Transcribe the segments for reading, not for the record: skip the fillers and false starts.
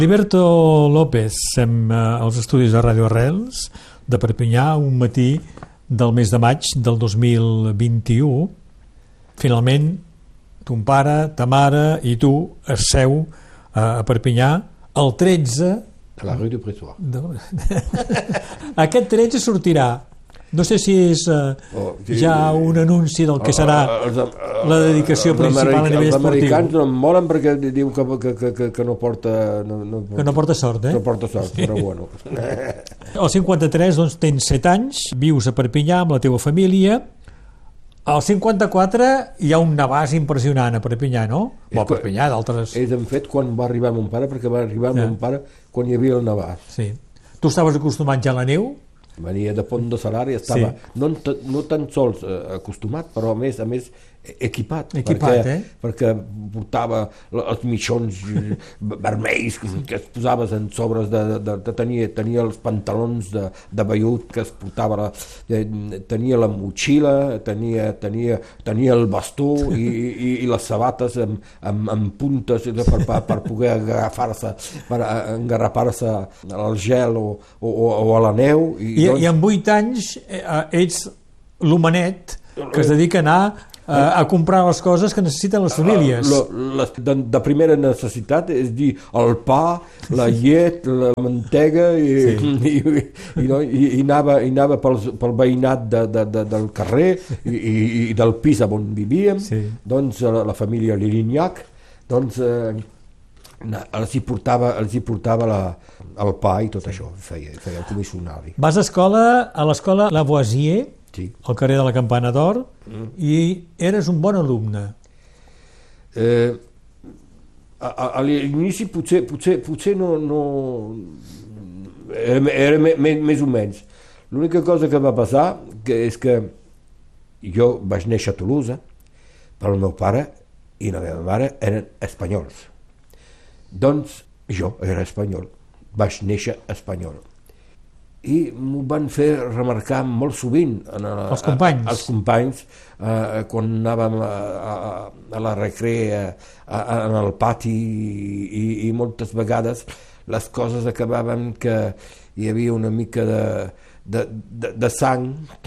Liberto López, som als estudis de Ràdio Arrels de Perpinyà, un matí del mes de maig del 2021. Finalment, ton pare, ta mare i tu asseu a Perpinyà el 13... A la rue du Pressoir. Aquest 13 sortirà. No sé si és ja un anunci del que serà la dedicació principal a nivell esportiu. Els americans no em molen perquè diu que no porta... Que no porta sort, No porta sort, però bueno. Al 53, doncs, tens 7 anys, vius a Perpinyà amb la teva família. Al 54 hi ha un navàs impressionant a Perpinyà, no? O a Perpinyà, d'altres... És en fet quan va arribar mon pare, perquè va arribar mon pare quan hi havia el navàs. Sí. Tu estaves acostumat ja a la neu? Venia de Pont de Salari, estava no tan sols acostumat, però a més equipat perquè portava els mitjons vermells que es posaves en sobres tenia els pantalons de vellut que es portava, tenia la motxilla, tenia el bastó i les sabates amb puntes per poder engarrapar-se al gel o a la neu. I amb 8 anys ets l'homenet que es dedica a anar a comprar les coses que necessiten les famílies. De primera necessitat, és dir, el pa, la llet, la mantega i anava pel veïnat del carrer i del pis on vivíem, doncs la família Lirignac, doncs els hi portava el pa i tot això, feia el comissionari. Vas a l'escola Lavoisier, al carrer de la Campana d'Or, i eres un bon alumne. A l'inici potser no era més o menys. L'única cosa que va passar és que jo vaig néixer a Tolosa, però el meu pare i la meva mare eren espanyols. Doncs jo era espanyol, vaig néixer espanyol. I m'ho van fer remarcar molt sovint els companys quan anàvem a la recrea en el pati i moltes vegades les coses acabaven que hi havia una mica de sang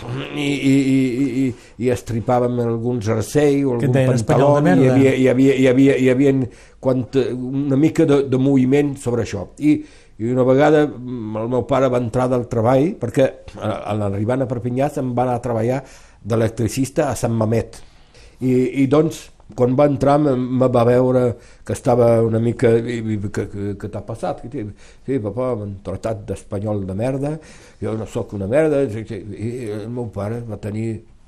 i estripàvem algun jersei o algun pantaló i hi havia una mica de moviment sobre això. I una vegada el meu pare va entrar del treball, perquè arribant a Perpinyà se'n va anar a treballar d'electricista a Sant Mamet. I doncs, quan va entrar, me va veure que estava una mica... Què t'ha passat? Sí, papa, m'han tratat d'espanyol de merda, jo no sóc una merda. I el meu pare va tenir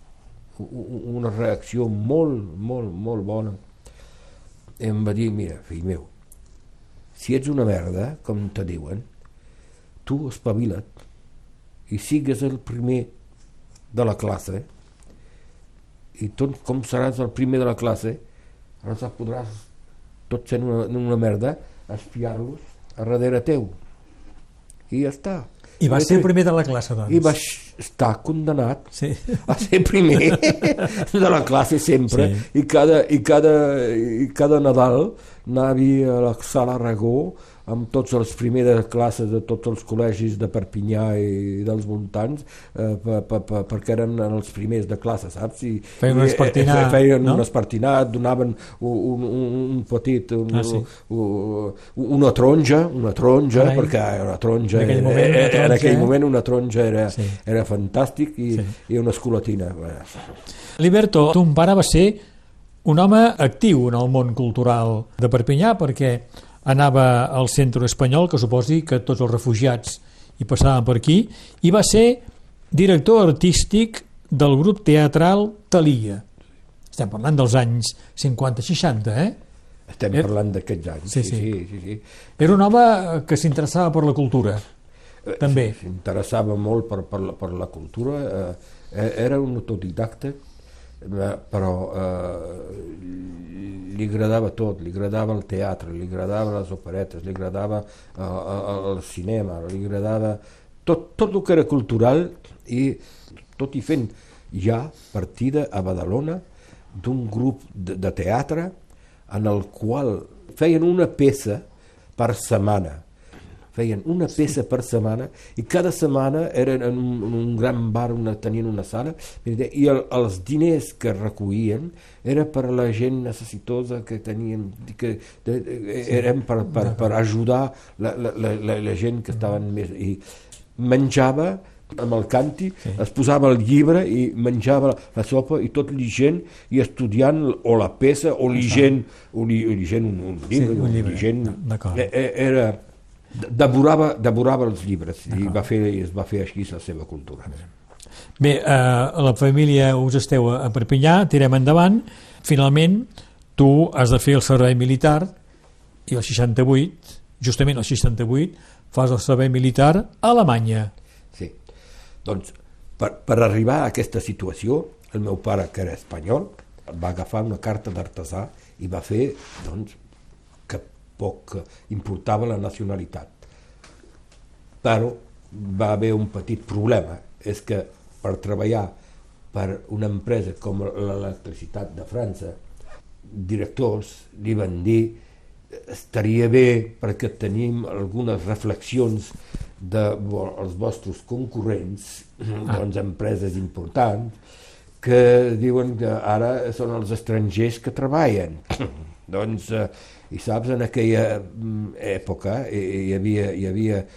una reacció molt, molt, molt bona. I em va dir, mira, fill meu, si ets una merda, com te diuen, tu espavila't i sigues el primer de la classe i tot com seràs el primer de la classe, aleshores podràs, tot sent una merda, espiar-los a darrere teu. I ja està. I vas ser el primer de la classe, doncs. I vaig estar condemnat a ser primer de la classe sempre. I cada Nadal anava a la Sala Aragó amb tots els primeres classes de tots els col·legis de Perpinyà i dels voltants perquè eren els primers de classe, saps? Feien un espartinat, feien un espartinat, donaven un petit una taronja, perquè una taronja en aquell moment una taronja era fantàstic i una escolatina. Liberto, ton pare va ser un home actiu en el món cultural de Perpinyà perquè anava al centre espanyol, que suposi que tots els refugiats hi passaven per aquí, i va ser director artístic del grup teatral Thalia. Estem parlant dels anys 50-60, Estem parlant d'aquests anys. Sí. Era un home que s'interessava per la cultura, també. S'interessava molt per la cultura, era un autodidacta, però li agradava tot, li agradava el teatre, li agradava les operetes, li agradava el cinema, li agradava tot el que era cultural, i tot i fent ja partida a Badalona d'un grup de teatre en el qual feien una peça per setmana. Feien una peça per setmana i cada setmana eren en un gran bar tenien una sala i els diners que recollien era per a la gent necessitosa que tenien, eren per ajudar la gent que estaven més... I menjava amb el canti, es posava el llibre i menjava la sopa i tot llegint i estudiant o la peça o llegint un llibre. Era... Devorava els llibres i es va fer així la seva cultura. Bé, la família us esteu a Perpinyà, tirem endavant. Finalment, tu has de fer el servei militar i el 68, justament el 68, fas el servei militar a Alemanya. Sí, doncs per arribar a aquesta situació, el meu pare, que era espanyol, va agafar una carta d'artesà i va fer, doncs, que poc importava la nacionalitat. Però va haver un petit problema, és que per treballar per una empresa com l'electricitat de França, directors li van dir estaria bé perquè tenim algunes reflexions dels vostres concurrents, doncs empreses importants, que diuen que ara són els estrangers que treballen. Doncs, i saps, en aquella època hi havia